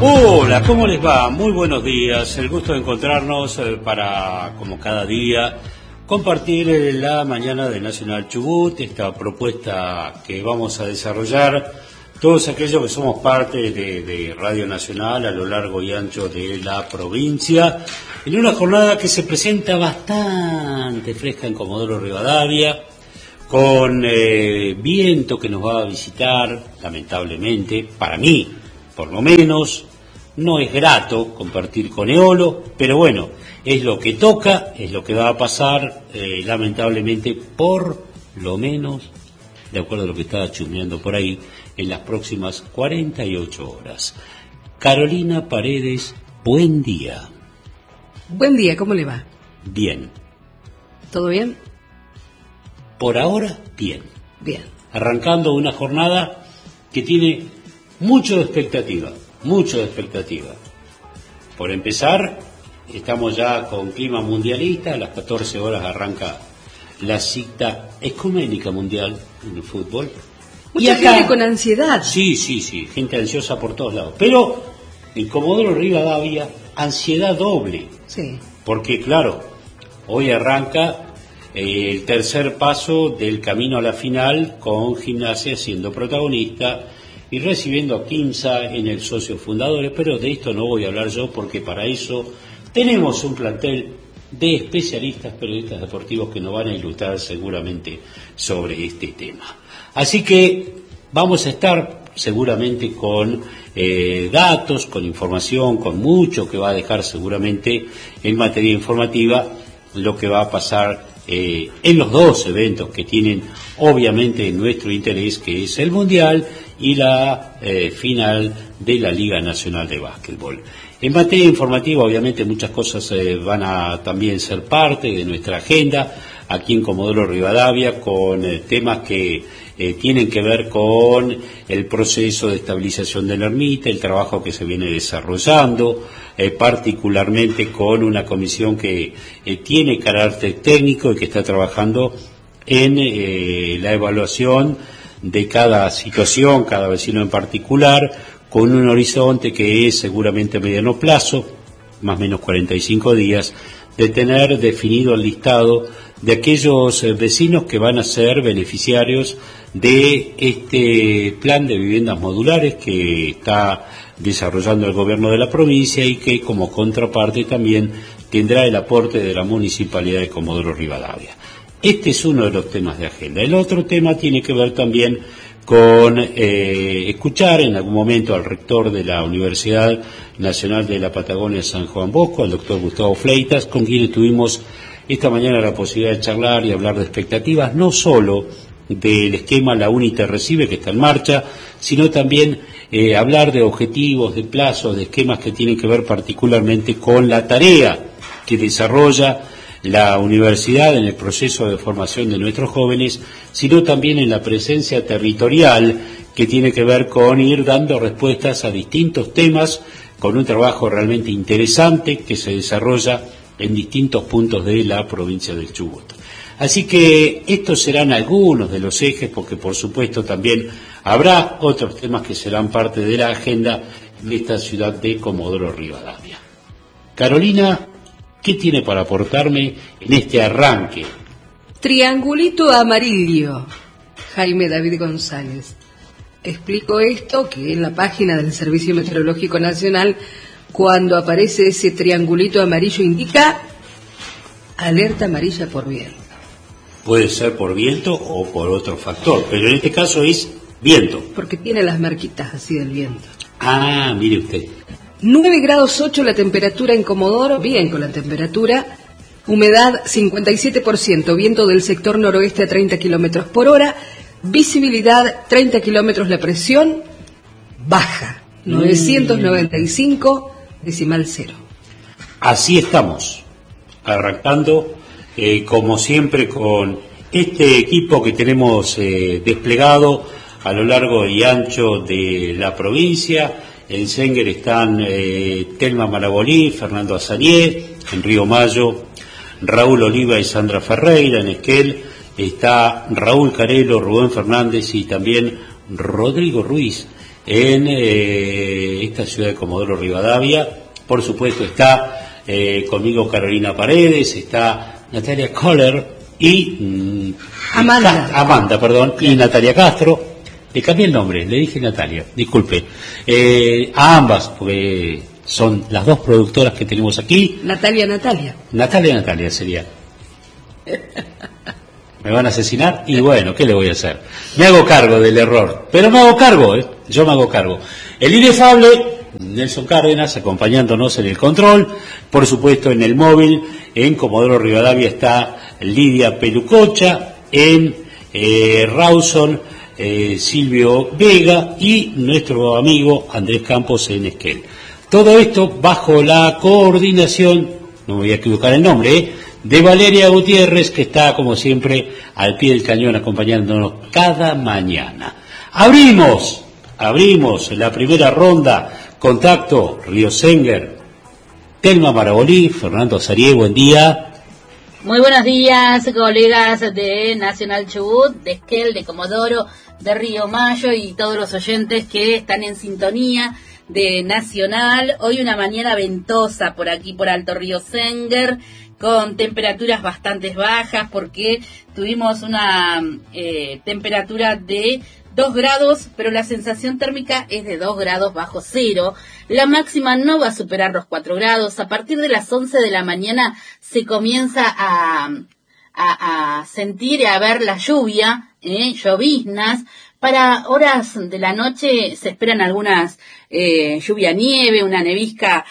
Hola, ¿cómo les va? Muy buenos días. El gusto de encontrarnos para, como cada día, compartir la mañana de Nacional Chubut, esta propuesta que vamos a desarrollar todos aquellos que somos parte de Radio Nacional a lo largo y ancho de la provincia, en una jornada que se presenta bastante fresca en Comodoro Rivadavia, con viento que nos va a visitar, lamentablemente, para mí, por lo menos. No es grato compartir con Eolo, pero bueno, es lo que toca, es lo que va a pasar, lamentablemente, por lo menos, de acuerdo a lo que estaba chusmeando por ahí, en las próximas 48 horas. Carolina Paredes, buen día. Buen día, ¿cómo le va? Bien. ¿Todo bien? Por ahora, bien. Bien. Arrancando una jornada que tiene mucho de expectativa. Mucho de expectativa. Por empezar, estamos ya con clima mundialista, a las 14 horas arranca la cita ecuménica mundial en el fútbol. Mucha gente con ansiedad. Sí, gente ansiosa por todos lados. Pero en Comodoro Rivadavia, ansiedad doble. Sí. Porque claro, hoy arranca el tercer paso del camino a la final con Gimnasia siendo protagonista y recibiendo a Quimsa en el socio fundadores, pero de esto no voy a hablar yo porque para eso tenemos un plantel de especialistas, periodistas deportivos que nos van a ilustrar seguramente sobre este tema. Así que vamos a estar seguramente con datos, con información, con mucho que va a dejar seguramente en materia informativa lo que va a pasar en los dos eventos que tienen obviamente nuestro interés, que es el Mundial y la final de la Liga Nacional de Básquetbol. En materia informativa, obviamente, muchas cosas van a también ser parte de nuestra agenda aquí en Comodoro Rivadavia, con temas que tienen que ver con el proceso de estabilización de la ermita, el trabajo que se viene desarrollando, particularmente con una comisión que tiene carácter técnico y que está trabajando en la evaluación de cada situación, cada vecino en particular, con un horizonte que es seguramente a mediano plazo, más o menos 45 días, de tener definido el listado de aquellos vecinos que van a ser beneficiarios de este plan de viviendas modulares que está desarrollando el gobierno de la provincia y que como contraparte también tendrá el aporte de la Municipalidad de Comodoro Rivadavia. Este es uno de los temas de agenda. El otro tema tiene que ver también con escuchar en algún momento al rector de la Universidad Nacional de la Patagonia San Juan Bosco, al doctor Gustavo Fleitas, con quien tuvimos esta mañana la posibilidad de charlar y hablar de expectativas, no solo del esquema La UNI te recibe, que está en marcha, sino también hablar de objetivos, de plazos, de esquemas que tienen que ver particularmente con la tarea que desarrolla la universidad en el proceso de formación de nuestros jóvenes, sino también en la presencia territorial que tiene que ver con ir dando respuestas a distintos temas, con un trabajo realmente interesante que se desarrolla en distintos puntos de la provincia del Chubut. Así que estos serán algunos de los ejes, porque por supuesto también habrá otros temas que serán parte de la agenda de esta ciudad de Comodoro Rivadavia. Carolina, ¿qué tiene para aportarme en este arranque? Triangulito amarillo, Jaime David González. Explico esto, que en la página del Servicio Meteorológico Nacional, cuando aparece ese triangulito amarillo, indica alerta amarilla por viento. Puede ser por viento o por otro factor, pero en este caso es viento. Porque tiene las marquitas así del viento. Ah, mire usted. 9 grados 8 la temperatura en Comodoro, bien con la temperatura, humedad 57%, viento del sector noroeste a 30 kilómetros por hora, visibilidad 30 kilómetros, la presión baja, 995 decimal cero. Así estamos, arrancando como siempre con este equipo que tenemos desplegado a lo largo y ancho de la provincia. En Senguer están Telma Marabolí, Fernando Azarié, en Río Mayo, Raúl Oliva y Sandra Ferreira. En Esquel está Raúl Carelo, Rubén Fernández y también Rodrigo Ruiz, en esta ciudad de Comodoro Rivadavia. Por supuesto está conmigo Carolina Paredes, está Natalia Kohler y Amanda, y Natalia Castro. Le cambié el nombre, le dije Natalia, disculpe. A ambas, porque son las dos productoras que tenemos aquí. Natalia sería. Me van a asesinar y bueno, ¿qué le voy a hacer? Me hago cargo del error, pero me hago cargo, yo me hago cargo. El inefable Nelson Cárdenas acompañándonos en el control, por supuesto en el móvil, en Comodoro Rivadavia está Lidia Pelucocha, en Rawson Silvio Vega y nuestro amigo Andrés Campos en Esquel. Todo esto bajo la coordinación, no me voy a equivocar el nombre, de Valeria Gutiérrez, que está como siempre al pie del cañón acompañándonos cada mañana. Abrimos la primera ronda, contacto, Río Senger, Telma Marabolí, Fernando Sarié, buen día. Muy buenos días, colegas de Nacional Chubut, de Esquel, de Comodoro, de Río Mayo y todos los oyentes que están en sintonía de Nacional. Hoy una mañana ventosa por aquí, por Alto Río Senger, con temperaturas bastante bajas porque tuvimos una temperatura de 2 grados, pero la sensación térmica es de 2 grados bajo cero. La máxima no va a superar los 4 grados. A partir de las 11 de la mañana se comienza a sentir y a ver la lluvia, lloviznas. Para horas de la noche se esperan algunas lluvia-nieve, una nevisca.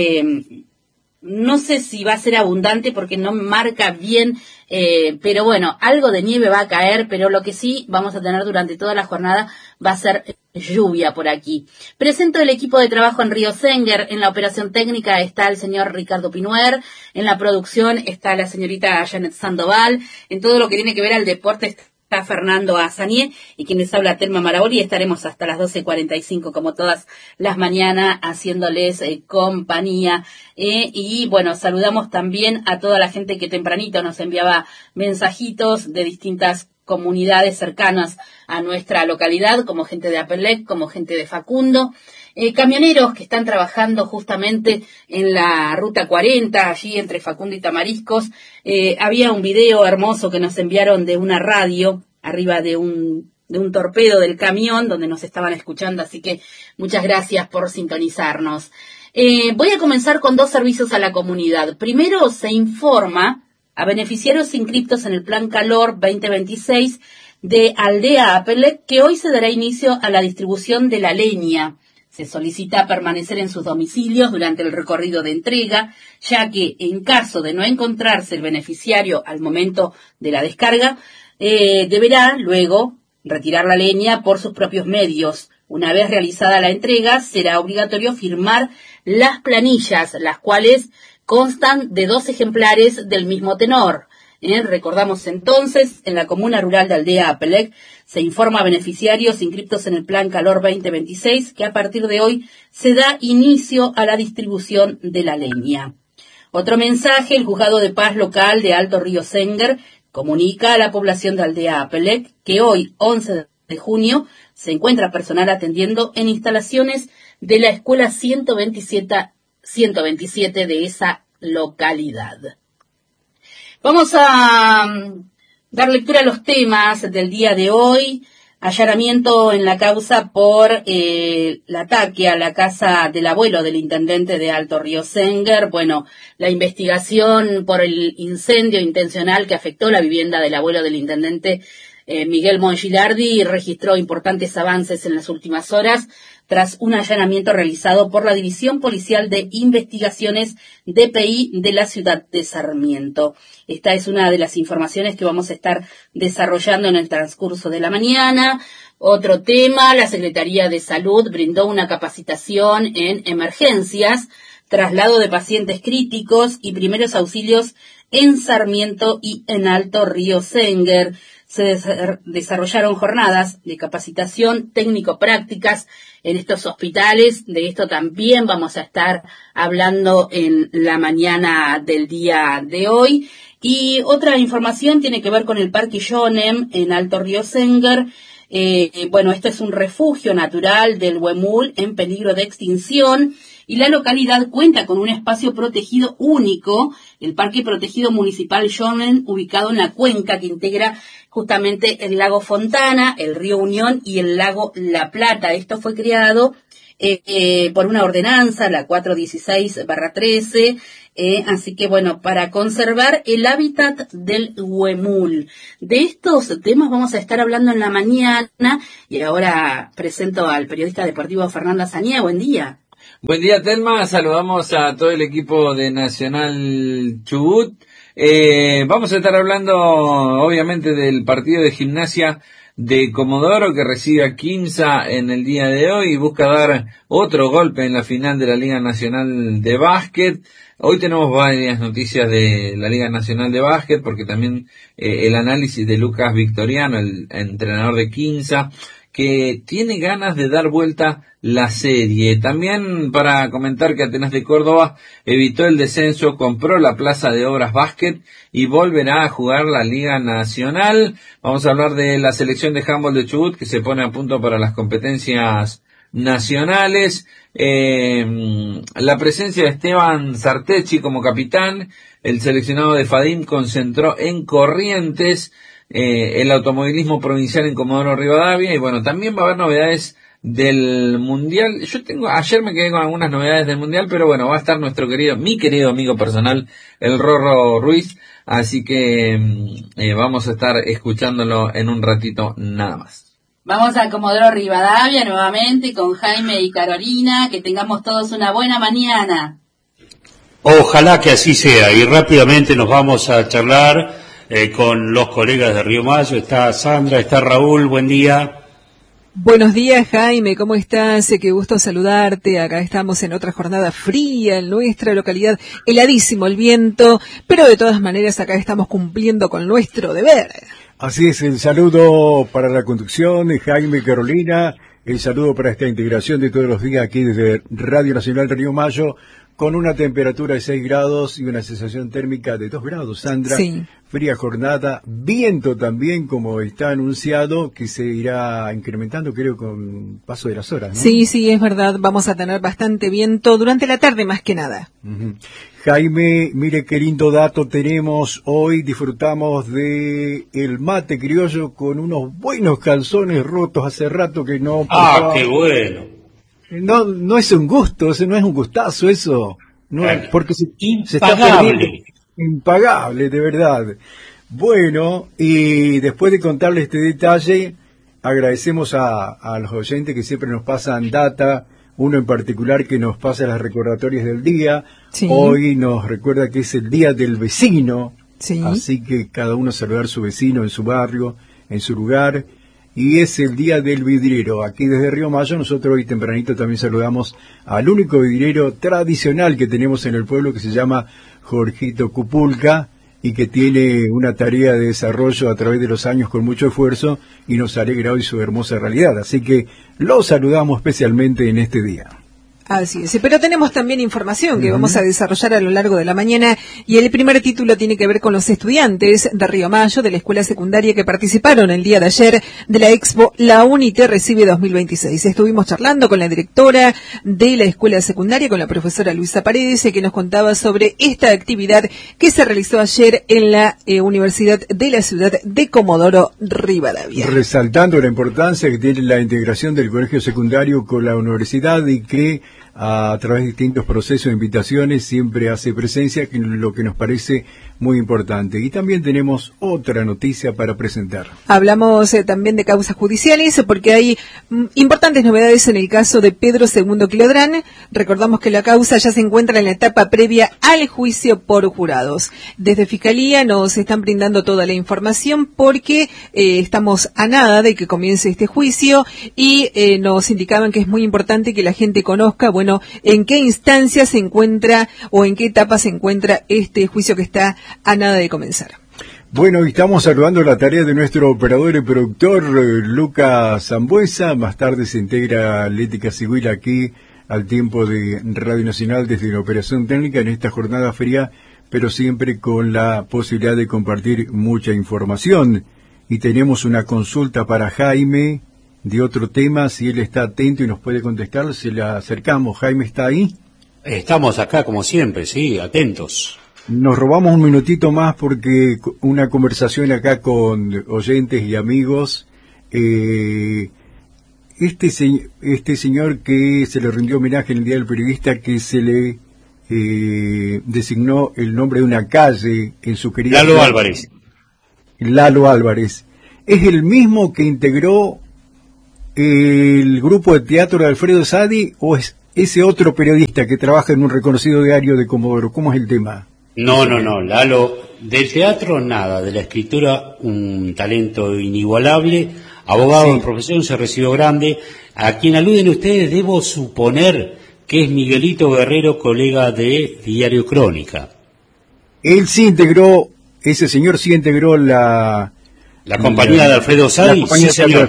No sé si va a ser abundante porque no marca bien, pero bueno, algo de nieve va a caer, pero lo que sí vamos a tener durante toda la jornada va a ser lluvia por aquí. Presento el equipo de trabajo en Río Senger. En la operación técnica está el señor Ricardo Pinuer, en la producción está la señorita Janet Sandoval, en todo lo que tiene que ver al deporte está Fernando Azanié y quien les habla Telma Marabolí. Estaremos hasta las 12:45 como todas las mañanas haciéndoles compañía y bueno, saludamos también a toda la gente que tempranito nos enviaba mensajitos de distintas comunidades cercanas a nuestra localidad, como gente de Apelec, como gente de Facundo, camioneros que están trabajando justamente en la ruta 40, allí entre Facundo y Tamariscos. Había un video hermoso que nos enviaron de una radio arriba de un torpedo del camión donde nos estaban escuchando, así que muchas gracias por sintonizarnos. Voy a comenzar con 2 servicios a la comunidad. Primero, se informa a beneficiarios inscriptos en el Plan Calor 2026 de Aldea Apelec que hoy se dará inicio a la distribución de la leña. Se solicita permanecer en sus domicilios durante el recorrido de entrega, ya que en caso de no encontrarse el beneficiario al momento de la descarga, deberá luego retirar la leña por sus propios medios. Una vez realizada la entrega, será obligatorio firmar las planillas, las cuales constan de 2 ejemplares del mismo tenor. Recordamos entonces, en la comuna rural de Aldea Apelec se informa a beneficiarios inscriptos en el Plan Calor 2026 que a partir de hoy se da inicio a la distribución de la leña. Otro mensaje, el Juzgado de Paz Local de Alto Río Senger comunica a la población de Aldea Apelec que hoy, 11 de junio, se encuentra personal atendiendo en instalaciones de la Escuela 127 de esa localidad. Vamos a dar lectura a los temas del día de hoy. Allanamiento en la causa por el ataque a la casa del abuelo del intendente de Alto Río Senger. Bueno, la investigación por el incendio intencional que afectó la vivienda del abuelo del intendente Miguel Mongilardi registró importantes avances en las últimas horas tras un allanamiento realizado por la División Policial de Investigaciones DPI de la ciudad de Sarmiento. Esta es una de las informaciones que vamos a estar desarrollando en el transcurso de la mañana. Otro tema, la Secretaría de Salud brindó una capacitación en emergencias, traslado de pacientes críticos y primeros auxilios en Sarmiento y en Alto Río Senger. Se desarrollaron jornadas de capacitación técnico-prácticas en estos hospitales. De esto también vamos a estar hablando en la mañana del día de hoy. Y otra información tiene que ver con el Parque Jonem en Alto Río Senger. Bueno, esto es un refugio natural del huemul en peligro de extinción, y la localidad cuenta con un espacio protegido único, el Parque Protegido Municipal Shonen, ubicado en la cuenca que integra justamente el lago Fontana, el río Unión y el lago La Plata. Esto fue creado por una ordenanza, la 416/13, así que bueno, para conservar el hábitat del huemul. De estos temas vamos a estar hablando en la mañana, y ahora presento al periodista deportivo Fernanda Zanía. Buen día. Buen día, Telma. Saludamos a todo el equipo de Nacional Chubut. Vamos a estar hablando, obviamente, del partido de Gimnasia de Comodoro, que recibe a Quimsa en el día de hoy y busca dar otro golpe en la final de la Liga Nacional de Básquet. Hoy tenemos varias noticias de la Liga Nacional de Básquet, porque también el análisis de Lucas Victoriano, el entrenador de Quimsa, que tiene ganas de dar vuelta la serie. También para comentar que Atenas de Córdoba evitó el descenso, compró la Plaza de Obras Básquet y volverá a jugar la Liga Nacional. Vamos a hablar de la selección de handball de Chubut, que se pone a punto para las competencias nacionales. La presencia de Esteban Sartechi como capitán. El seleccionado de Fadim concentró en Corrientes el automovilismo provincial en Comodoro Rivadavia, y bueno, también va a haber novedades del Mundial. Ayer me quedé con algunas novedades del Mundial, pero bueno, va a estar mi querido amigo personal, el Rorro Ruiz, así que vamos a estar escuchándolo en un ratito nada más. Vamos a Comodoro Rivadavia nuevamente con Jaime y Carolina, que tengamos todos una buena mañana. Ojalá que así sea, y rápidamente nos vamos a charlar con los colegas de Río Mayo. Está Sandra, está Raúl, buen día. Buenos días, Jaime, ¿cómo estás? Qué gusto saludarte. Acá estamos en otra jornada fría en nuestra localidad, heladísimo el viento, pero de todas maneras acá estamos cumpliendo con nuestro deber. Así es, el saludo para la conducción de Jaime y Carolina, el saludo para esta integración de todos los días aquí desde Radio Nacional de Río Mayo, con una temperatura de 6 grados y una sensación térmica de 2 grados, Sandra. Sí. Fría jornada, viento también, como está anunciado, que se irá incrementando, creo, con paso de las horas, ¿no? Sí, es verdad, vamos a tener bastante viento durante la tarde más que nada. Uh-huh. Jaime, mire qué lindo dato tenemos hoy. Disfrutamos de el mate criollo con unos buenos calzones rotos hace rato que no. Qué bueno. No es un gusto, eso no es un gustazo, eso. No, porque se está perdiendo. Impagable, de verdad. Bueno, y después de contarle este detalle, agradecemos a los oyentes que siempre nos pasan data, uno en particular que nos pasa las recordatorias del día. Sí. Hoy nos recuerda que es el Día del Vecino, sí. Así que cada uno saludar a su vecino en su barrio, en su lugar. Y es el Día del Vidriero. Aquí desde Río Mayo, nosotros hoy tempranito también saludamos al único vidriero tradicional que tenemos en el pueblo, que se llama Jorgito Cupulca, y que tiene una tarea de desarrollo a través de los años con mucho esfuerzo, y nos alegra hoy su hermosa realidad. Así que lo saludamos especialmente en este día. Así es, pero tenemos también información que vamos a desarrollar a lo largo de la mañana, y el primer título tiene que ver con los estudiantes de Río Mayo, de la escuela secundaria, que participaron el día de ayer de la Expo La UNITE Recibe 2026. Estuvimos charlando con la directora de la escuela secundaria, con la profesora Luisa Paredes, que nos contaba sobre esta actividad que se realizó ayer en la Universidad de la Ciudad de Comodoro Rivadavia. Resaltando la importancia que tiene la integración del colegio secundario con la universidad, y que a través de distintos procesos de invitaciones siempre hace presencia, lo que nos parece muy importante. Y también tenemos otra noticia para presentar. Hablamos también de causas judiciales, porque hay importantes novedades en el caso de Pedro II Clodrán. Recordamos que la causa ya se encuentra en la etapa previa al juicio por jurados. Desde Fiscalía nos están brindando toda la información, porque estamos a nada de que comience este juicio, y nos indicaban que es muy importante que la gente conozca, bueno, en qué instancia se encuentra o en qué etapa se encuentra este juicio que está a nada de comenzar. Bueno, estamos saludando la tarea de nuestro operador y productor Lucas Zambuesa. Más tarde se integra Lética Sigüila aquí al tiempo de Radio Nacional desde la operación técnica en esta jornada fría, pero siempre con la posibilidad de compartir mucha información. y tenemos una consulta para Jaime de otro tema. Si él está atento y nos puede contestar, se la acercamos. Jaime, ¿está ahí? Estamos acá como siempre, sí, atentos. Nos robamos un minutito más porque una conversación acá con oyentes y amigos. Este señor que se le rindió homenaje en el Día del Periodista, que se le designó el nombre de una calle en su querida Lalo Álvarez. Lalo Álvarez, ¿es el mismo que integró el grupo de teatro de Alfredo Sadi o es ese otro periodista que trabaja en un reconocido diario de Comodoro? ¿Cómo es el tema? No, Lalo, del teatro nada, de la escritura un talento inigualable, abogado en profesión, se recibió grande. A quien aluden ustedes debo suponer que es Miguelito Guerrero, colega de Diario Crónica. Él sí integró, ese señor sí integró la compañía de Alfredo Sadi, sí señor.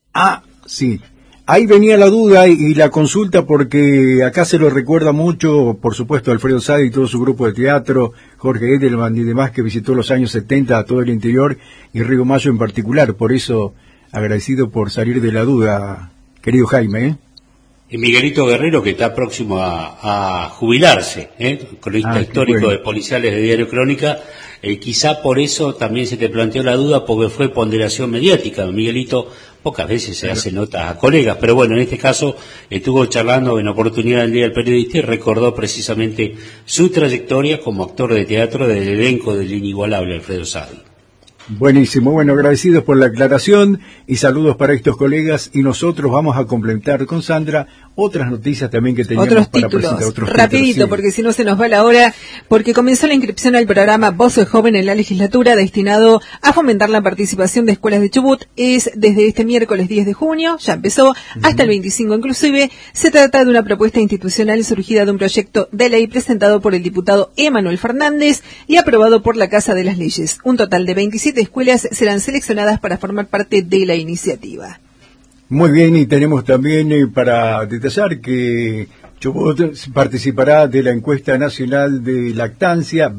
Sí. Ahí venía la duda y la consulta porque acá se lo recuerda mucho, por supuesto, Alfredo Sadi y todo su grupo de teatro, Jorge Edelman y demás, que visitó los años 70 a todo el interior y Río Mayo en particular. Por eso, agradecido por salir de la duda, querido Jaime. Y Miguelito Guerrero, que está próximo a jubilarse, cronista histórico de policiales de Diario Crónica. Quizá por eso también se te planteó la duda, porque fue ponderación mediática. Miguelito pocas veces se hace notas a colegas, pero bueno, en este caso estuvo charlando en oportunidad del Día del Periodista y recordó precisamente su trayectoria como actor de teatro del elenco del inigualable Alfredo Sadi. Buenísimo, bueno, agradecidos por la aclaración y saludos para estos colegas, y nosotros vamos a complementar con Sandra otras noticias también que teníamos otros para títulos, presentar. Otros rapidito, títulos, sí. Porque si no se nos va la hora, porque comenzó la inscripción al programa Voces Joven en la legislatura, destinado a fomentar la participación de escuelas de Chubut. Es desde este miércoles 10 de junio, ya empezó, hasta el 25 inclusive. Se trata de una propuesta institucional surgida de un proyecto de ley presentado por el diputado Emanuel Fernández y aprobado por la Casa de las Leyes. Un total de 27 escuelas serán seleccionadas para formar parte de la iniciativa. Muy bien, y tenemos también para detallar que Chubut participará de la encuesta nacional de lactancia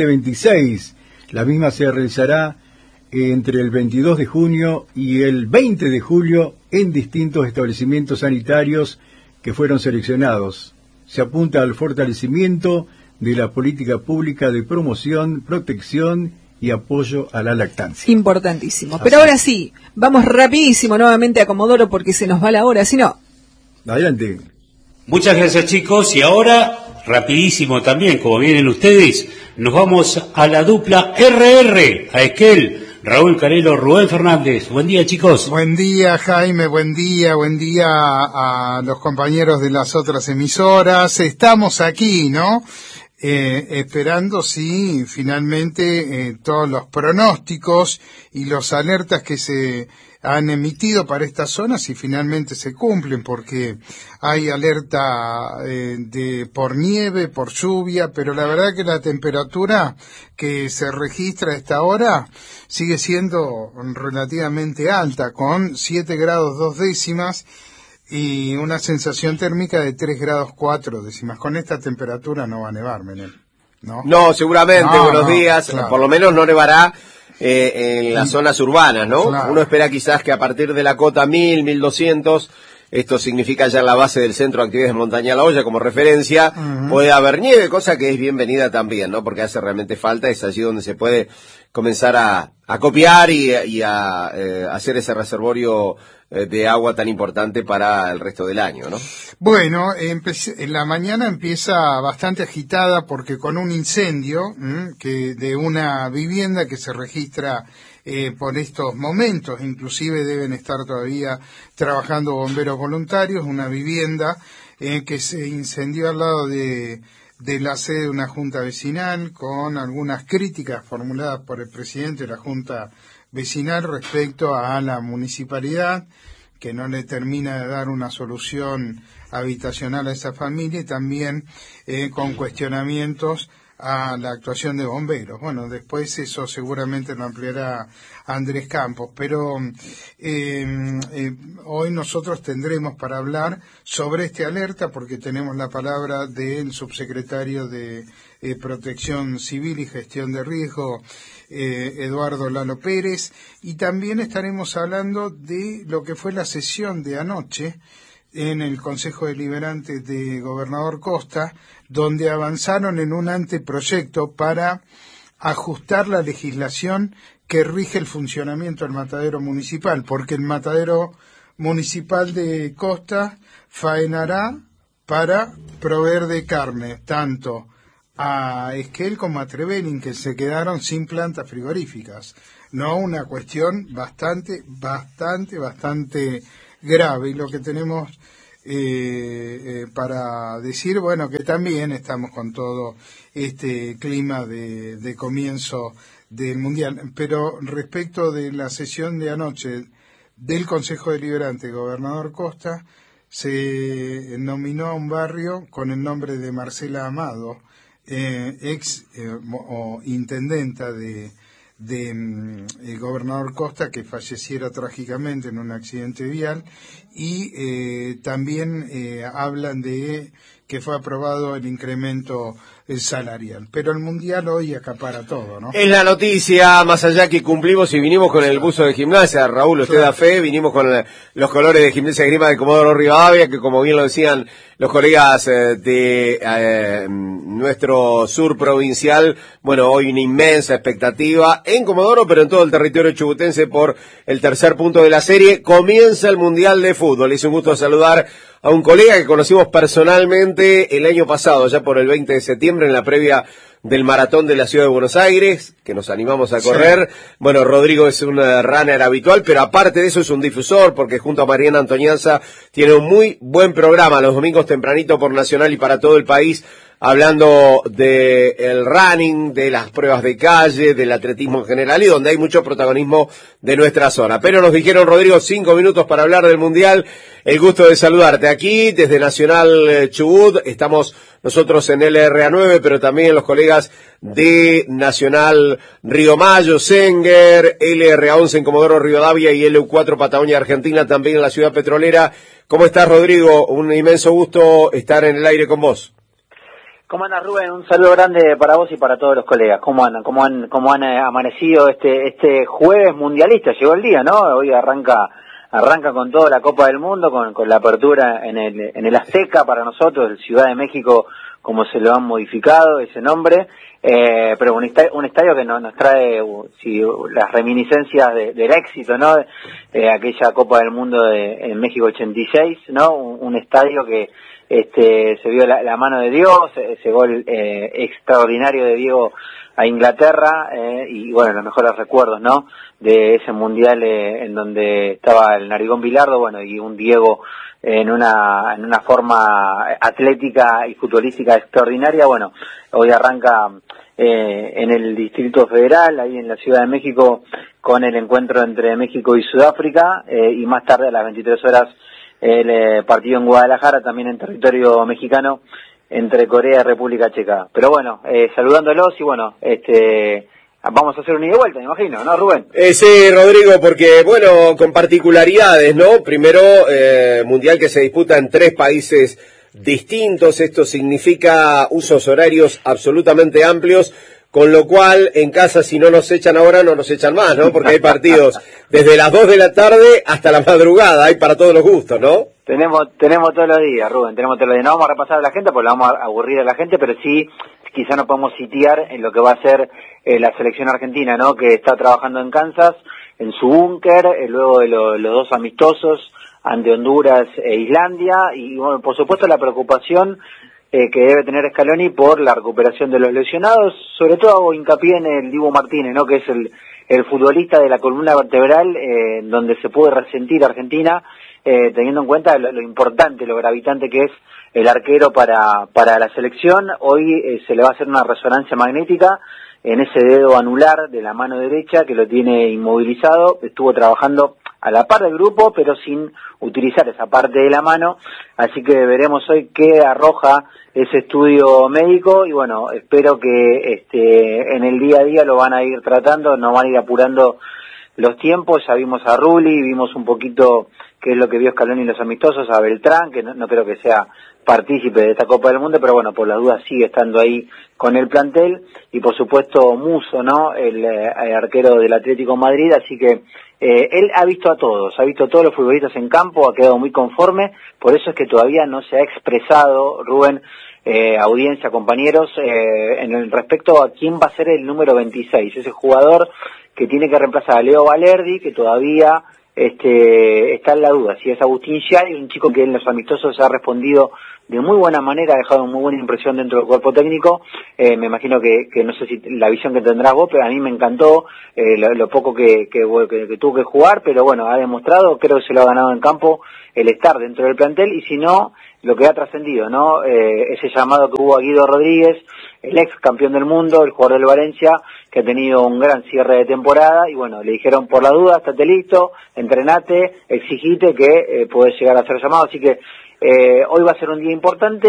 2026. La misma se realizará entre el 22 de junio y el 20 de julio en distintos establecimientos sanitarios que fueron seleccionados. Se apunta al fortalecimiento de la política pública de promoción, protección y apoyo a la lactancia. Importantísimo. Pero ahora sí, vamos rapidísimo nuevamente a Comodoro porque se nos va la hora, si no. Adelante. Muchas gracias, chicos, y ahora, rapidísimo también, como vienen ustedes, nos vamos a la dupla RR, a Esquel, Raúl Carelo, Rubén Fernández. Buen día, chicos. Buen día, Jaime, buen día a los compañeros de las otras emisoras. Estamos aquí, ¿no? Esperando si finalmente todos los pronósticos y los alertas que se han emitido para esta zona, si finalmente se cumplen, porque hay alerta por nieve, por lluvia, pero la verdad que la temperatura que se registra a esta hora sigue siendo relativamente alta, con 7 grados 2 décimas y una sensación térmica de 3 grados 4 décimas. Con esta temperatura no va a nevar, Menel, ¿no? No, seguramente, buenos días. Claro. Por lo menos no nevará en las zonas urbanas, ¿no? Claro. Uno espera quizás que a partir de la cota 1000, 1200, esto significa ya la base del Centro de Actividades de Montaña La Hoya como referencia, puede haber nieve, cosa que es bienvenida también, ¿no? Porque hace realmente falta, es allí donde se puede comenzar a copiar y a hacer ese reservorio de agua tan importante para el resto del año, ¿no? Bueno, en la mañana empieza bastante agitada porque con un incendio que de una vivienda que se registra por estos momentos, inclusive deben estar todavía trabajando bomberos voluntarios, una vivienda que se incendió al lado de la sede de una junta vecinal, con algunas críticas formuladas por el presidente de la junta vecinal respecto a la municipalidad, que no le termina de dar una solución habitacional a esa familia, y también con cuestionamientos a la actuación de bomberos. Bueno, después eso seguramente lo ampliará Andrés Campos, pero hoy nosotros tendremos para hablar sobre este alerta porque tenemos la palabra del subsecretario de Protección Civil y Gestión de Riesgo, Eduardo Lalo Pérez, y también estaremos hablando de lo que fue la sesión de anoche en el Consejo Deliberante de Gobernador Costa, donde avanzaron en un anteproyecto para ajustar la legislación que rige el funcionamiento del matadero municipal, porque el matadero municipal de Costa faenará para proveer de carne tanto a Esquel como a Trevelin, que se quedaron sin plantas frigoríficas. No, una cuestión bastante grave, y lo que tenemos para decir, bueno, que también estamos con todo este clima de comienzo del Mundial, pero respecto de la sesión de anoche del Consejo Deliberante Gobernador Costa, se nominó a un barrio con el nombre de Marcela Amado, ex o intendenta de Gobernador Costa, que falleciera trágicamente en un accidente vial, y también hablan de que fue aprobado el incremento salarial. Pero el Mundial hoy acapara todo, ¿no? Es la noticia, más allá que cumplimos y vinimos con el buzo de Gimnasia, Raúl, usted da fe, vinimos con los colores de Gimnasia Esgrima de Comodoro Rivadavia, que como bien lo decían los colegas de nuestro sur provincial, bueno, hoy una inmensa expectativa en Comodoro, pero en todo el territorio chubutense por el tercer punto de la serie. Comienza el Mundial de Fútbol. Es un gusto saludar a un colega que conocimos personalmente el año pasado, ya por el 20 de septiembre, en la previa del maratón de la ciudad de Buenos Aires, que nos animamos a correr. Sí. Bueno, Rodrigo es un runner habitual, pero aparte de eso es un difusor, porque junto a Mariana Antonianza tiene un muy buen programa los domingos tempranito por Nacional y para todo el país, hablando de el running, de las pruebas de calle, del atletismo en general, y donde hay mucho protagonismo de nuestra zona. Pero nos dijeron, Rodrigo, 5 minutos para hablar del Mundial. El gusto de saludarte aquí desde Nacional Chubut. Estamos nosotros en LRA9, pero también los colegas de Nacional Río Mayo, Senger, LRA11 en Comodoro Rivadavia y LU4 Patagonia Argentina, también en la ciudad petrolera. ¿Cómo estás, Rodrigo? Un inmenso gusto estar en el aire con vos. ¿Cómo andas, Rubén? Un saludo grande para vos y para todos los colegas. ¿Cómo andan? ¿Cómo han amanecido este jueves mundialista? Llegó el día, ¿no? Hoy arranca con toda la Copa del Mundo, con la apertura en el Azteca para nosotros, el Ciudad de México, como se lo han modificado ese nombre, pero un estadio que nos trae las reminiscencias del éxito, ¿no? Aquella Copa del Mundo en México 86, ¿no? Un estadio que se vio la mano de Dios, ese gol extraordinario de Diego a Inglaterra, y bueno, los mejores recuerdos, ¿no? De ese mundial en donde estaba el Narigón Bilardo, bueno, y un Diego en una forma atlética y futbolística extraordinaria. Bueno, hoy arranca en el Distrito Federal, ahí en la Ciudad de México, con el encuentro entre México y Sudáfrica, y más tarde a las 23 horas el partido en Guadalajara, también en territorio mexicano, entre Corea y República Checa. Pero bueno, saludándolos y bueno, vamos a hacer un ida y vuelta, me imagino, ¿no, Rubén? Sí, Rodrigo, porque bueno, con particularidades, ¿no? Primero, mundial que se disputa en 3 países distintos, esto significa usos horarios absolutamente amplios, con lo cual, en casa, si no nos echan ahora, no nos echan más, ¿no? Porque hay partidos desde las 2 de la tarde hasta la madrugada, hay para todos los gustos, ¿no? Tenemos todos los días, Rubén, tenemos todos los días. No vamos a repasar a la gente porque la vamos a aburrir a la gente, pero sí, quizá nos podemos sitiar en lo que va a ser la selección argentina, ¿no? Que está trabajando en Kansas, en su búnker, luego de los 2 amistosos ante Honduras e Islandia, y bueno, por supuesto la preocupación que debe tener Scaloni por la recuperación de los lesionados. Sobre todo hago hincapié en el Dibu Martínez, ¿no? Que es el futbolista de la columna vertebral, donde se puede resentir Argentina, teniendo en cuenta lo importante, lo gravitante que es el arquero para la selección. Hoy se le va a hacer una resonancia magnética en ese dedo anular de la mano derecha que lo tiene inmovilizado. Estuvo trabajando a la par del grupo, pero sin utilizar esa parte de la mano, así que veremos hoy qué arroja ese estudio médico, y bueno, espero que en el día a día lo van a ir tratando, no van a ir apurando los tiempos. Ya vimos a Rulli, vimos un poquito qué es lo que vio Scaloni en los amistosos, a Beltrán, que no creo que sea partícipe de esta Copa del Mundo, pero bueno, por las dudas sigue estando ahí con el plantel, y por supuesto Musso, ¿no? El arquero del Atlético Madrid, así que él ha visto a todos los futbolistas en campo, ha quedado muy conforme, por eso es que todavía no se ha expresado, Rubén, audiencia, compañeros, en el respecto a quién va a ser el número 26, ese jugador que tiene que reemplazar a Leo Valerdi, que todavía está en la duda si es Agustín Giai, un chico que en los amistosos ha respondido de muy buena manera, ha dejado muy buena impresión dentro del cuerpo técnico. Me imagino que no sé si la visión que tendrás vos, pero a mí me encantó lo poco que tuvo que jugar, pero bueno, ha demostrado, creo que se lo ha ganado en campo el estar dentro del plantel, y si no, lo que ha trascendido, ¿no? Ese llamado que hubo a Guido Rodríguez, el ex campeón del mundo, el jugador del Valencia, que ha tenido un gran cierre de temporada, y bueno, le dijeron por la duda, estate listo, entrenate, exigite que podés llegar a ser llamado, así que hoy va a ser un día importante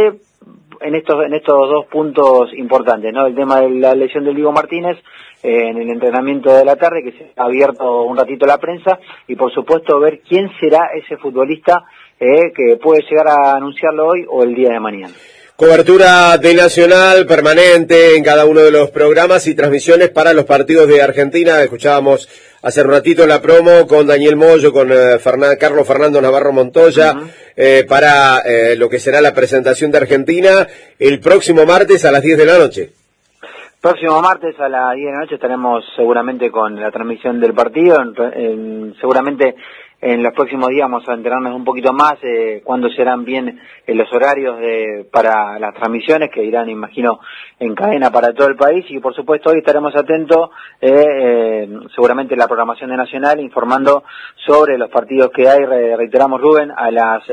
en estos dos puntos importantes, ¿no? El tema de la lesión del Diego Martínez en el entrenamiento de la tarde, que se ha abierto un ratito la prensa, y por supuesto ver quién será ese futbolista que puede llegar a anunciarlo hoy o el día de mañana. Cobertura de Nacional permanente en cada uno de los programas y transmisiones para los partidos de Argentina. Escuchábamos hace un ratito la promo con Daniel Moyo, con Carlos Fernando Navarro Montoya, para lo que será la presentación de Argentina el próximo martes a las 10 de la noche. Próximo martes a las 10 de la noche estaremos seguramente con la transmisión del partido, seguramente en los próximos días vamos a enterarnos un poquito más cuándo serán bien los horarios para las transmisiones, que irán, imagino, en cadena para todo el país, y por supuesto hoy estaremos atentos seguramente la programación de Nacional, informando sobre los partidos que hay. Reiteramos, Rubén, a las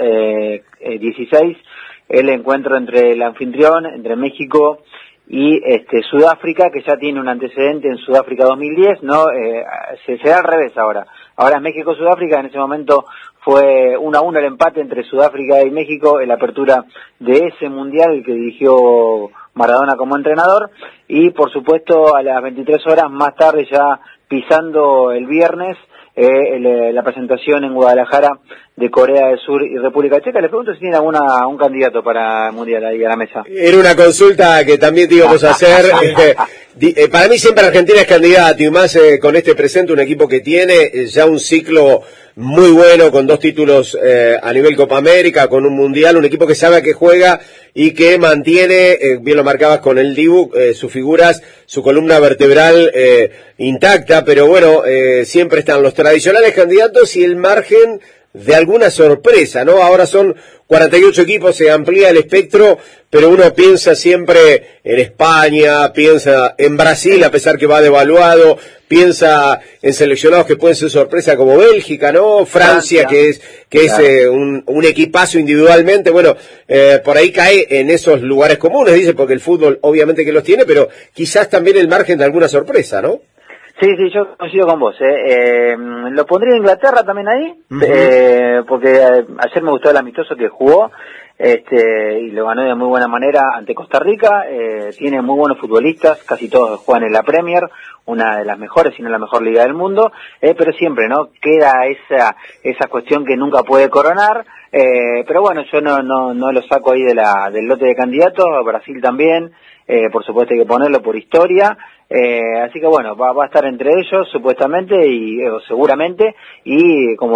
16 el encuentro entre el anfitrión, entre México y Sudáfrica, que ya tiene un antecedente en Sudáfrica 2010, ¿no? Se da al revés ahora. Ahora es México-Sudáfrica, en ese momento fue 1-1 el empate entre Sudáfrica y México en la apertura de ese mundial, el que dirigió Maradona como entrenador, y por supuesto a las 23 horas más tarde, ya pisando el viernes, la presentación en Guadalajara de Corea del Sur y República Checa. Les pregunto si tiene un candidato para el Mundial ahí a la mesa. Era una consulta que también te íbamos a hacer. Para mí siempre Argentina es candidato, y más con este presente, un equipo que tiene ya un ciclo muy bueno, con 2 títulos a nivel Copa América, con un Mundial, un equipo que sabe a qué juega y que mantiene, bien lo marcabas con el Dibu, sus figuras, su columna vertebral intacta, pero bueno, siempre están los tradicionales candidatos y el margen de alguna sorpresa, ¿no? Ahora son 48 equipos, se amplía el espectro, pero uno piensa siempre en España, piensa en Brasil, a pesar que va devaluado, piensa en seleccionados que pueden ser sorpresa como Bélgica, ¿no? Francia, que es claro, un equipazo individualmente. Bueno, por ahí cae en esos lugares comunes, dice, porque el fútbol obviamente que los tiene, pero quizás también el margen de alguna sorpresa, ¿no? Sí, yo coincido con vos. Lo pondría Inglaterra también ahí, porque ayer me gustó el amistoso que jugó, y lo ganó de muy buena manera ante Costa Rica. Tiene muy buenos futbolistas, casi todos juegan en la Premier, una de las mejores, si no la mejor liga del mundo, pero siempre, ¿no? Queda esa cuestión que nunca puede coronar, pero bueno, yo no lo saco ahí del lote de candidatos. Brasil también, por supuesto hay que ponerlo por historia. Así que bueno, va a estar entre ellos supuestamente o seguramente, y como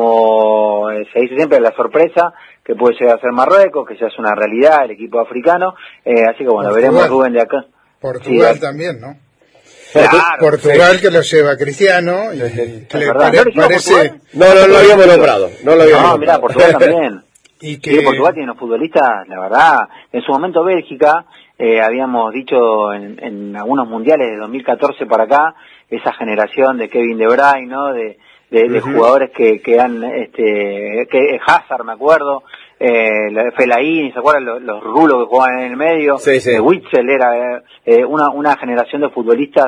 se dice siempre, la sorpresa que puede llegar a ser Marruecos, que ya es una realidad, el equipo africano. Así que bueno, Portugal. Veremos, Rubén, de acá. Portugal también, ¿no? Claro, Portugal, sí, que lo lleva Cristiano, y que le parece... No lo habíamos nombrado. No, mirá, Portugal también. Y Portugal tiene unos futbolistas, la verdad. En su momento Bélgica, habíamos dicho en algunos mundiales de 2014 para acá, esa generación de Kevin De Bruyne, ¿no? De jugadores que han, que Hazard, me acuerdo, Fellaini, ¿se acuerdan? Los rulos que jugaban en el medio. Sí. Witzel era una generación de futbolistas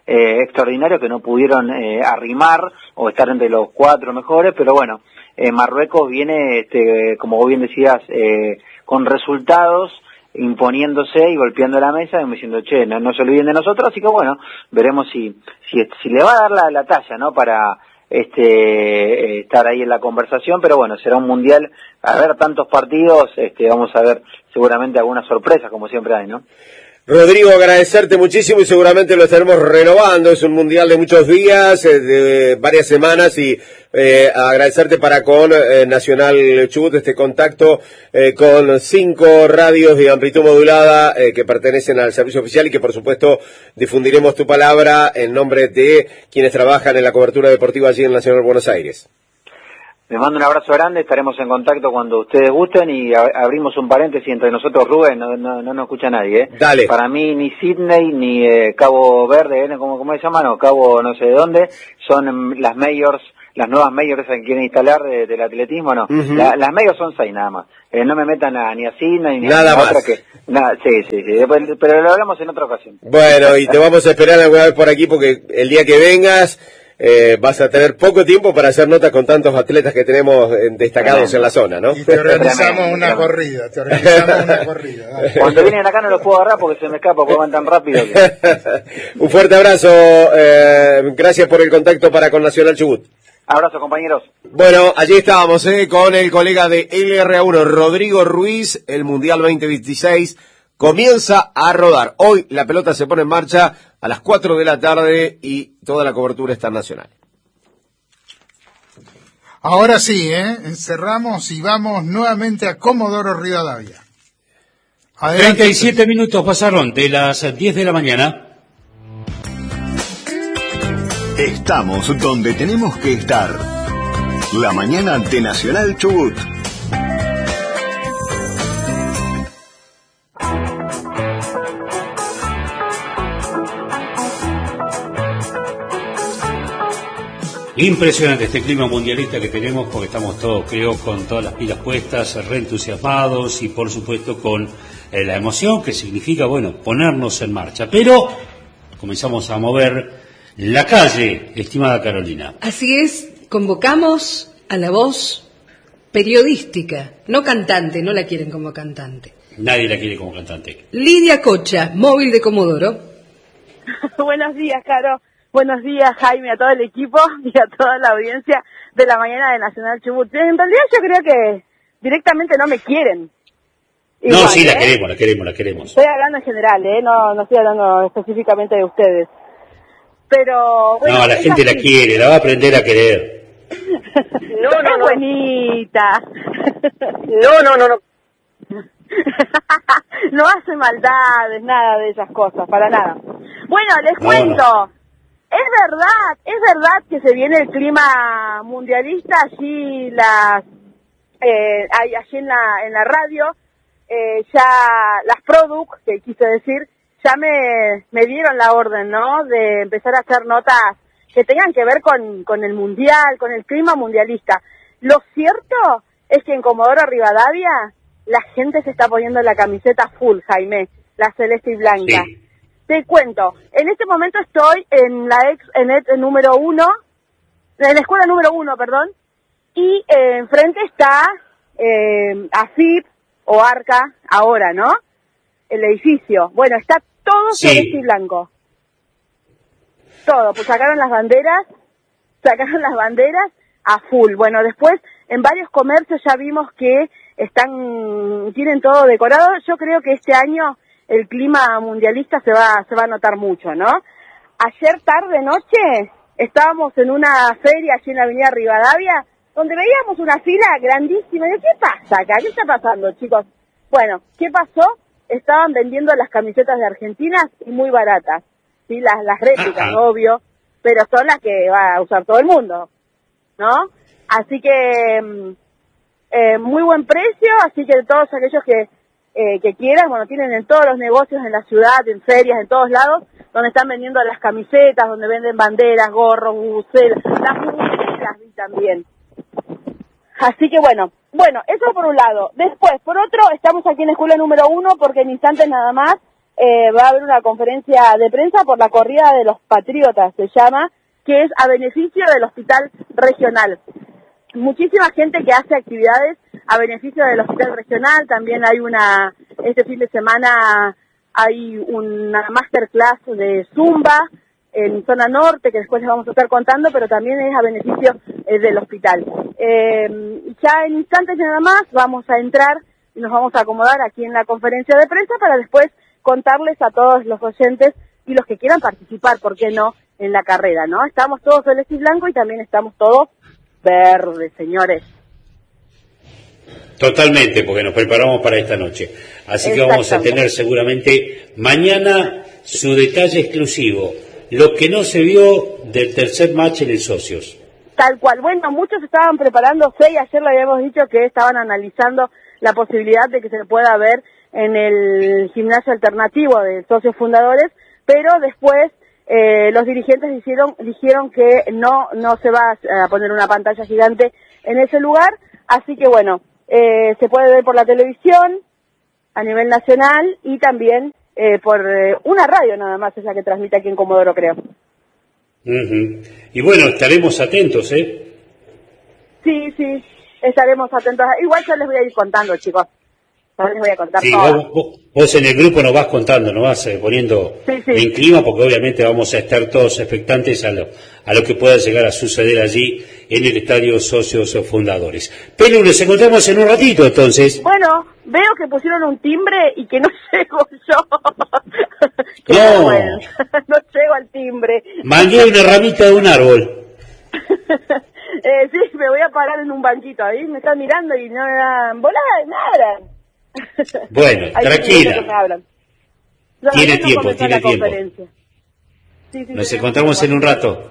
extraordinarios que no pudieron arrimar o estar entre los 4 mejores, pero bueno, Marruecos viene, como vos bien decías, con resultados, imponiéndose y golpeando la mesa y diciendo, che, no se olviden de nosotros, así que bueno, veremos si le va a dar la talla, ¿no? Para estar ahí en la conversación, pero bueno, será un mundial, a ver tantos partidos, vamos a ver seguramente algunas sorpresas, como siempre hay, ¿no? Rodrigo, agradecerte muchísimo y seguramente lo estaremos renovando. Es un mundial de muchos días, de varias semanas, y agradecerte con Nacional Chubut este contacto con 5 radios de amplitud modulada que pertenecen al servicio oficial y que por supuesto difundiremos tu palabra en nombre de quienes trabajan en la cobertura deportiva allí en Nacional Buenos Aires. Les mando un abrazo grande, estaremos en contacto cuando ustedes gusten y abrimos un paréntesis entre nosotros, Rubén, no nos escucha nadie, ¿eh? Dale. Para mí ni Sydney ni Cabo Verde, ¿cómo se llaman? O Cabo no sé de dónde, son las majors, las nuevas majors que quieren instalar del atletismo, no. Uh-huh. Las majors son 6 nada más. No me metan ni a Sydney ni nada a más. Otra que... Sí, pero lo hablamos en otra ocasión. Bueno, y te vamos a esperar alguna vez por aquí porque el día que vengas... vas a tener poco tiempo para hacer notas con tantos atletas que tenemos destacados en la zona, ¿no? Y te organizamos una corrida, Cuando vienen acá no los puedo agarrar porque se me escapa, porque van tan rápido que... Un fuerte abrazo, gracias por el contacto con Nacional Chubut. Abrazo, compañeros. Bueno, allí estábamos con el colega de LRA1, Rodrigo Ruiz. El Mundial 2026 comienza a rodar. Hoy la pelota se pone en marcha a las 4 de la tarde y toda la cobertura está nacional. Ahora sí, cerramos y vamos nuevamente a Comodoro Rivadavia. Adelante. 37 minutos pasaron de las 10 de la mañana. Estamos donde tenemos que estar. La mañana de Nacional Chubut. Impresionante este clima mundialista que tenemos porque estamos todos, creo, con todas las pilas puestas, reentusiasmados y por supuesto con la emoción que significa, bueno, ponernos en marcha. Pero comenzamos a mover la calle, estimada Carolina. Así es, convocamos a la voz periodística, no cantante, no la quieren como cantante. Nadie la quiere como cantante. Lidia Cocha, móvil de Comodoro. Buenos días, Caro. Buenos días, Jaime, a todo el equipo y a toda la audiencia de la mañana de Nacional Chubut. En realidad yo creo que directamente no me quieren. Igual, no, sí, la queremos. Estoy hablando en general, no estoy hablando específicamente de ustedes. Pero bueno, no, la gente la quiere, la va a aprender a querer. No. Bonita. No. No hace maldades, nada de esas cosas, para nada. Bueno, les cuento. No. Es verdad que se viene el clima mundialista, allí allí en la radio, ya las Produc, que quise decir, ya me dieron la orden, ¿no? De empezar a hacer notas que tengan que ver con el mundial, con el clima mundialista. Lo cierto es que en Comodoro Rivadavia la gente se está poniendo la camiseta full, Jaime, la celeste y blanca. Sí. Te cuento, en este momento estoy en la número 1, en la escuela número 1, perdón, y enfrente está AFIP o ARCA, ahora, ¿no? El edificio. Bueno, está todo celeste y blanco. Todo, pues sacaron las banderas a full. Bueno, después en varios comercios ya vimos que tienen todo decorado. Yo creo que este año el clima mundialista se va a notar mucho, ¿no? Ayer tarde-noche estábamos en una feria allí en la avenida Rivadavia, donde veíamos una fila grandísima. Y yo, ¿qué pasa acá? ¿Qué está pasando, chicos? Bueno, ¿qué pasó? Estaban vendiendo las camisetas de Argentina y muy baratas, ¿sí? Las réplicas, obvio, pero son las que va a usar todo el mundo, ¿no? Así que muy buen precio, así que todos aquellos que quieran, bueno, tienen en todos los negocios en la ciudad, en ferias, en todos lados, donde están vendiendo las camisetas, donde venden banderas, gorros, bubucelas, las bubucelas vi también. Así que bueno, eso por un lado. Después, por otro, estamos aquí en la escuela número 1 porque en instantes nada más va a haber una conferencia de prensa por la corrida de los patriotas, se llama, que es a beneficio del hospital regional. Muchísima gente que hace actividades a beneficio del hospital regional. También hay este fin de semana hay una masterclass de Zumba en zona norte, que después les vamos a estar contando, pero también es a beneficio del hospital. Ya en instantes nada más vamos a entrar y nos vamos a acomodar aquí en la conferencia de prensa para después contarles a todos los oyentes y los que quieran participar, ¿por qué no?, en la carrera, ¿no? Estamos todos celeste y blanco y también estamos todos verdes, señores. Totalmente, porque nos preparamos para esta noche. Así que vamos a tener seguramente mañana su detalle exclusivo, lo que no se vio del tercer match en el Socios. Tal cual. Bueno, muchos estaban preparándose y ayer le habíamos dicho que estaban analizando la posibilidad de que se pueda ver en el gimnasio alternativo de Socios Fundadores, pero después los dirigentes dijeron que no se va a poner una pantalla gigante en ese lugar, así que bueno, se puede ver por la televisión a nivel nacional y también por una radio nada más es la que transmite aquí en Comodoro, creo. Y bueno, estaremos atentos, ¿eh? Sí, estaremos atentos. Igual yo les voy a ir contando, chicos. No les voy a contar todo. Vos en el grupo nos vas contando, nos vas poniendo en clima, porque obviamente vamos a estar todos expectantes a lo que pueda llegar a suceder allí en el Estadio Socios Fundadores. Pero nos encontramos en un ratito, entonces. Bueno, veo que pusieron un timbre y que no llego yo. No llego al timbre. Mandé una ramita de un árbol. Sí, me voy a parar en un banquito, ahí me están mirando y no me dan volada, nada. Bueno, tranquila. Tiene tiempo. Nos encontramos en un rato.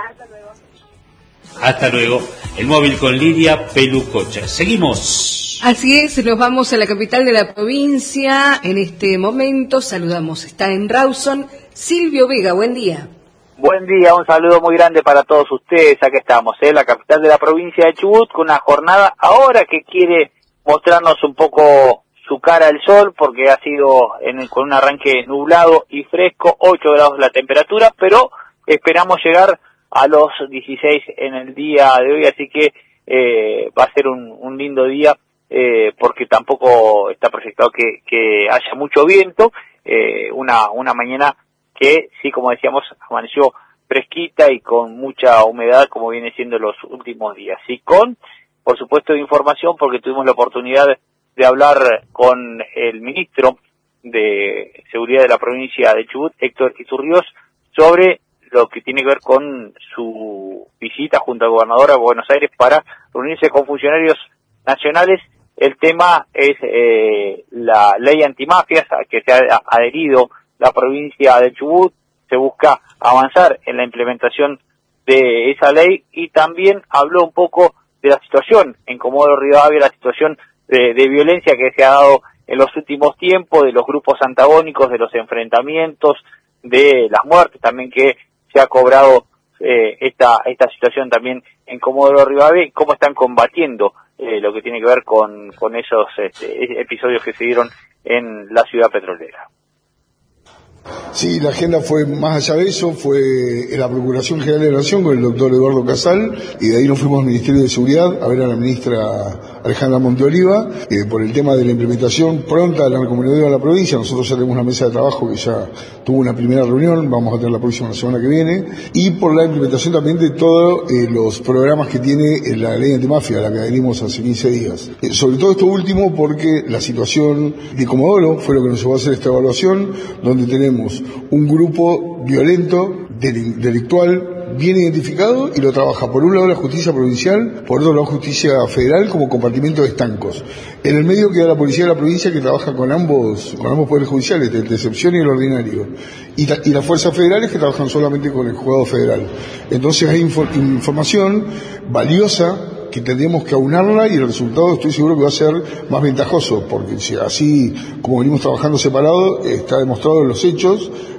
Hasta luego. El móvil con Lidia Pelucocha. Seguimos. Así es, nos vamos a la capital de la provincia. En este momento saludamos, está en Rawson, Silvio Vega. Buen día. Buen día, un saludo muy grande para todos ustedes. Aquí estamos, la capital de la provincia de Chubut, con una jornada ahora que quiere mostrarnos un poco su cara al sol, porque ha sido con un arranque nublado y fresco, 8 grados la temperatura, pero esperamos llegar a los 16 en el día de hoy, así que va a ser un lindo día, porque tampoco está proyectado que haya mucho viento, una mañana que sí, como decíamos, amaneció fresquita y con mucha humedad, como viene siendo los últimos días, y con, por supuesto, información, porque tuvimos la oportunidad de hablar con el ministro de Seguridad de la provincia de Chubut, Héctor Iturriós, sobre lo que tiene que ver con su visita junto al gobernador a Buenos Aires para reunirse con funcionarios nacionales. El tema es la ley antimafias a que se ha adherido la provincia de Chubut. Se busca avanzar en la implementación de esa ley, y también habló un poco de la situación en Comodoro Rivadavia, la situación de violencia que se ha dado en los últimos tiempos, de los grupos antagónicos, de los enfrentamientos, de las muertes también que se ha cobrado esta situación también en Comodoro Rivadavia, y cómo están combatiendo lo que tiene que ver con esos episodios que se dieron en la ciudad petrolera. Sí, la agenda fue más allá de eso, fue en la Procuración General de la Nación con el doctor Eduardo Casal, y de ahí nos fuimos al Ministerio de Seguridad a ver a la ministra Alejandra Monteoliva, por el tema de la implementación pronta de la Mancomunidad de la provincia. Nosotros ya tenemos una mesa de trabajo que ya tuvo una primera reunión, vamos a tener la próxima semana que viene, y por la implementación también de todos los programas que tiene la ley antimafia, a la que adherimos hace 15 días. Sobre todo esto último porque la situación de Comodoro fue lo que nos llevó a hacer esta evaluación, donde tenemos un grupo violento, delictual, bien identificado, y lo trabaja por un lado la justicia provincial, por otro lado la justicia federal como compartimento de estancos. En el medio queda la policía de la provincia, que trabaja con ambos poderes judiciales, el de excepción y el ordinario, y las fuerzas federales, que trabajan solamente con el juzgado federal. Entonces hay información valiosa que tendríamos que aunarla, y el resultado estoy seguro que va a ser más ventajoso, porque si así como venimos trabajando separado, está demostrado en los hechos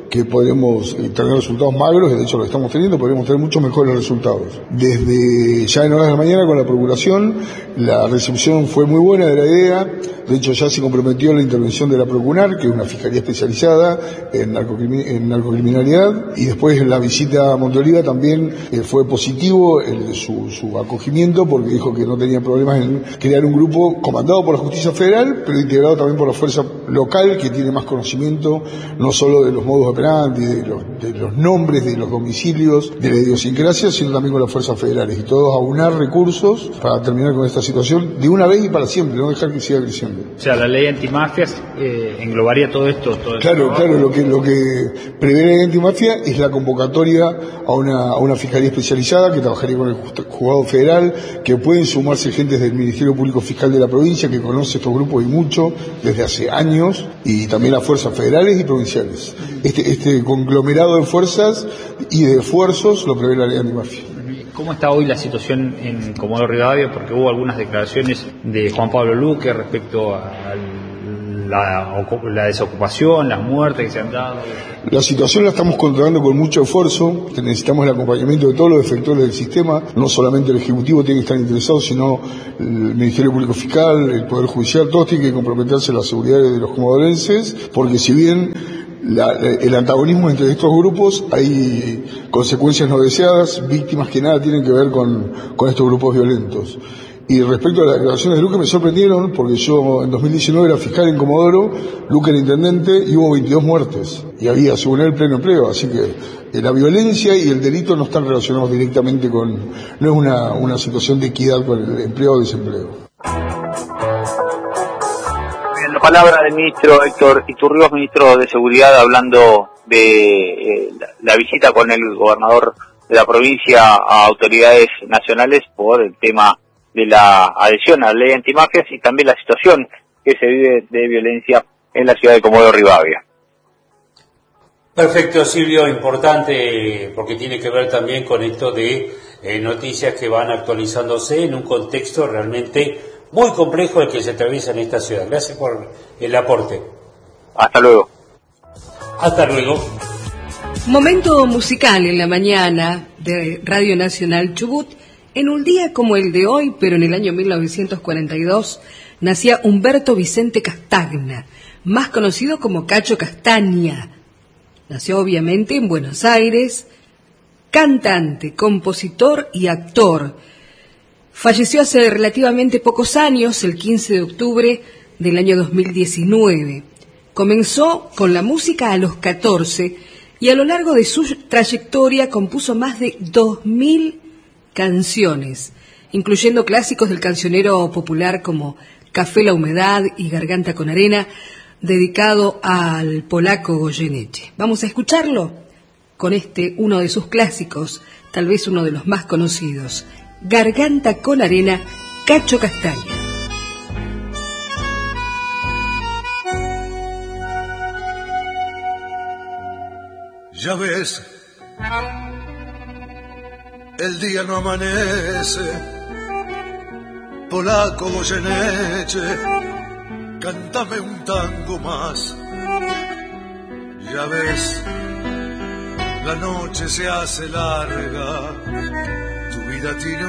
que podremos tener resultados magros, y de hecho lo estamos teniendo, podremos tener muchos mejores resultados. Desde ya en horas de la mañana con la Procuración, la recepción fue muy buena de la idea, de hecho ya se comprometió la intervención de la Procunar, que es una fiscalía especializada en narcocriminalidad, y después la visita a Monteoliva también fue positivo su acogimiento, porque dijo que no tenía problemas en crear un grupo comandado por la Justicia Federal, pero integrado también por la fuerza local, que tiene más conocimiento no solo de los modus operandi, de los nombres, de los domicilios, de la idiosincrasia, sino también con las fuerzas federales, y todos aunar recursos para terminar con esta situación de una vez y para siempre, no dejar que siga creciendo. O sea, la ley antimafias englobaría todo esto. Claro, lo que prevé la ley antimafia es la convocatoria a una fiscalía especializada que trabajaría con el juzgado federal, que pueden sumarse gentes del Ministerio Público Fiscal de la provincia, que conoce estos grupos y mucho desde hace años, y también las fuerzas federales y provinciales. Este conglomerado de fuerzas y de esfuerzos lo prevé la ley antimafia. ¿Cómo está hoy la situación en Comodoro Rivadavia? Porque hubo algunas declaraciones de Juan Pablo Luque respecto a la desocupación, las muertes que se han dado. La situación la estamos controlando con mucho esfuerzo, necesitamos el acompañamiento de todos los efectores del sistema, no solamente el Ejecutivo tiene que estar interesado, sino el Ministerio Público Fiscal, el Poder Judicial, todos tienen que comprometerse a la seguridad de los comodorenses, porque si bien el antagonismo entre estos grupos, hay consecuencias no deseadas, víctimas que nada tienen que ver con estos grupos violentos. Y respecto a las declaraciones de Luque, me sorprendieron, porque yo en 2019 era fiscal en Comodoro, Luque era intendente, y hubo 22 muertes, y había, según él, pleno empleo, así que la violencia y el delito no están relacionados directamente no es una situación de equidad con el empleo o desempleo. En la palabra del ministro Héctor Iturrioz, ministro de Seguridad, hablando de la visita con el gobernador de la provincia a autoridades nacionales por el tema de la adhesión a la ley antimafias y también la situación que se vive de violencia en la ciudad de Comodoro Rivadavia. Perfecto, Silvio, importante porque tiene que ver también con esto de noticias que van actualizándose en un contexto realmente muy complejo el que se atraviesa en esta ciudad. Gracias por el aporte. Hasta luego. Hasta luego. Momento musical en la mañana de Radio Nacional Chubut. En un día como el de hoy, pero en el año 1942, nacía Humberto Vicente Castagna, más conocido como Cacho Castaña. Nació obviamente en Buenos Aires, cantante, compositor y actor. Falleció hace relativamente pocos años, el 15 de octubre del año 2019. Comenzó con la música a los 14 y a lo largo de su trayectoria compuso más de 2000 canciones, incluyendo clásicos del cancionero popular como Café la Humedad y Garganta con Arena, dedicado al polaco Goyeneche. Vamos a escucharlo con uno de sus clásicos, tal vez uno de los más conocidos, Garganta con Arena, Cacho Castaña. Ya ves, el día no amanece, polaco Goyeneche, cántame un tango más. Ya ves, la noche se hace larga, tu vida tiene